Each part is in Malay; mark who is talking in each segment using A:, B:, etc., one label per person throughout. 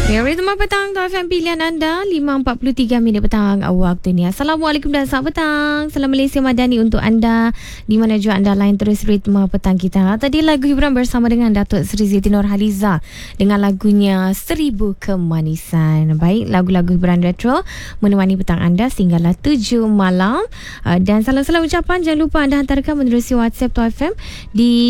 A: Ya, Ritma Petang tu FM pilihan anda 5.43 minit petang waktu ni. Assalamualaikum dan selamat petang. Salam Malaysia Madani untuk anda di mana jua anda lain terus Ritma Petang kita. Tadi lagu hiburan bersama dengan Datuk Seri Siti Nurhaliza dengan lagunya Seribu Kemanisan. Baik, lagu-lagu hiburan retro menemani petang anda sehinggalah 7 malam. Dan salam-salam ucapan jangan lupa anda hantarkan menerusi WhatsApp tu FM di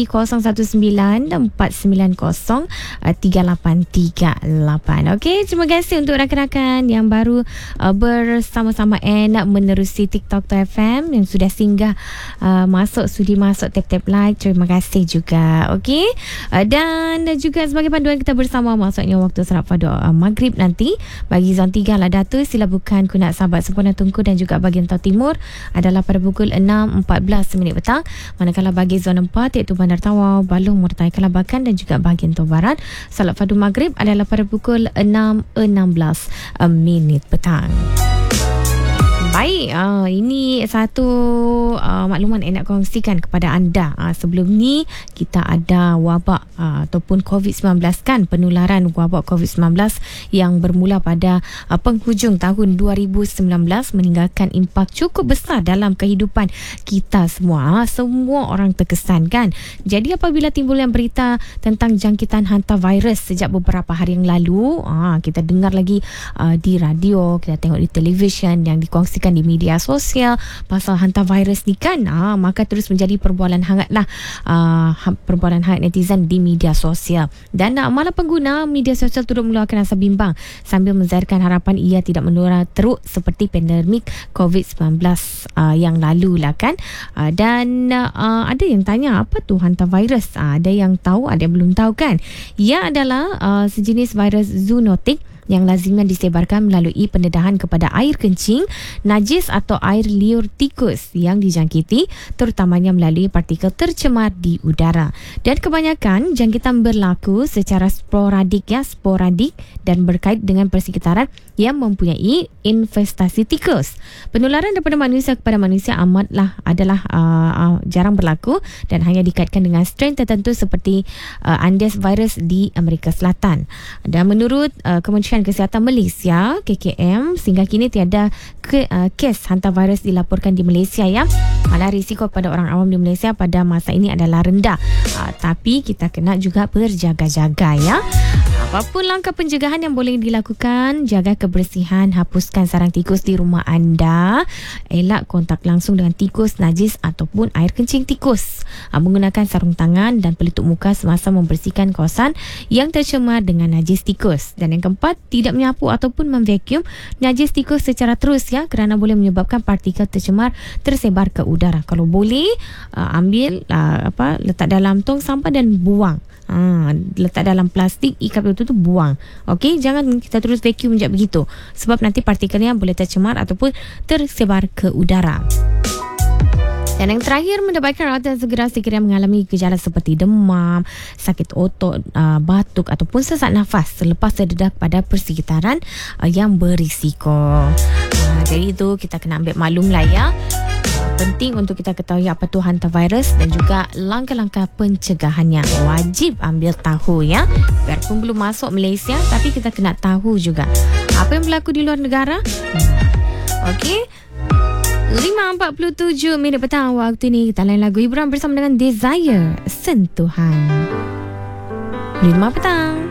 A: 019-490-3838. Okey, terima kasih untuk rakan-rakan yang baru bersama-sama nak menerusi TikTok tu FM yang sudah singgah sudi masuk tap-tap like. Terima kasih juga. Okey, dan juga sebagai panduan kita bersama maksudnya waktu salat fardu maghrib nanti bagi zon 3 lah Datuk, sila bukan kunak sahabat sempurna Tunku dan juga bahagian Tau Timur adalah pada pukul 6.14 minit petang, manakala bagi zon 4 iaitu Bandar Tawau, Balong, Murtai, Kelabakan dan juga bahagian Tau Barat salat fardu maghrib adalah pada pukul 6.16 minit petang. Baik, ini satu makluman yang nak kongsikan kepada anda. Sebelum ni kita ada wabak ataupun COVID-19 kan, penularan wabak COVID-19 yang bermula pada penghujung tahun 2019 meninggalkan impak cukup besar dalam kehidupan kita semua. Semua orang terkesan kan. Jadi apabila timbul yang berita tentang jangkitan hantavirus sejak beberapa hari yang lalu, kita dengar lagi di radio, kita tengok di televisyen yang dikongsikan di media sosial pasal hantavirus ni kan, maka terus menjadi perbualan hangat netizen di media sosial. Dan malah pengguna media sosial turut meluahkan rasa bimbang sambil menzahirkan harapan ia tidak menular teruk seperti pandemik COVID-19 yang lalu lah kan. Dan ada yang tanya apa tu hantavirus, ada yang tahu, ada yang belum tahu kan. Ia adalah sejenis virus zoonotik yang lazimnya disebarkan melalui pendedahan kepada air kencing, najis atau air liur tikus yang dijangkiti, terutamanya melalui partikel tercemar di udara. Dan kebanyakan jangkitan berlaku secara sporadik dan berkait dengan persekitaran yang mempunyai infestasi tikus. Penularan daripada manusia kepada manusia adalah jarang berlaku dan hanya dikaitkan dengan strain tertentu seperti Andes virus di Amerika Selatan. Dan menurut Kementerian Kesihatan Malaysia KKM, sehingga kini tiada kes hantavirus dilaporkan di Malaysia ya. Malah risiko pada orang awam di Malaysia pada masa ini adalah rendah. Tapi kita kena juga berjaga-jaga ya. Apapun langkah pencegahan yang boleh dilakukan, jaga kebersihan, hapuskan sarang tikus di rumah anda, elak kontak langsung dengan tikus, najis ataupun air kencing tikus, menggunakan sarung tangan dan pelitup muka semasa membersihkan kawasan yang tercemar dengan najis tikus. Dan yang keempat, tidak menyapu ataupun memvacuum najis tikus secara terus ya, kerana boleh menyebabkan partikel tercemar tersebar ke udara. Kalau boleh, ambil letak dalam tong sampah dan buang. Letak dalam plastik, ikat betul tu buang. Okey, jangan kita terus vacuum je begitu, sebab nanti partikelnya boleh tercemar ataupun tersebar ke udara. Dan yang terakhir, mendapatkan rawatan segera sekiranya mengalami gejala seperti demam, sakit otot, batuk ataupun sesak nafas selepas terdedah pada persekitaran yang berisiko. Jadi itu kita kena ambil maklum lah ya. Penting untuk kita ketahui apa tu hantavirus dan juga langkah-langkah pencegahannya. Wajib ambil tahu ya. Biarpun belum masuk Malaysia, tapi kita kena tahu juga apa yang berlaku di luar negara. Okey, 5.47 minit petang waktu ni. Kita lain lagu hiburan bersama dengan Desire, Sentuhan. Ritma Petang.